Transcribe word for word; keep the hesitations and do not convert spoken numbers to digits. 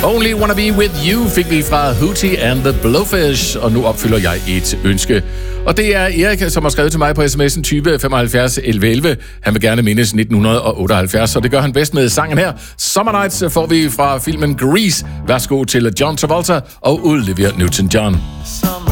Only Wanna Be With You fik vi fra Hootie and the Blowfish, og nu opfylder jeg et ønske. Og det er Erik, som har skrevet til mig på sms'en tyve femoghalvfjerds elleve elleve. Han vil gerne mindes nitten otteoghalvfjerds, og det gør han bedst med sangen her. Summer Nights får vi fra filmen Grease. Værsgo til John Travolta og Olivia Newton-John.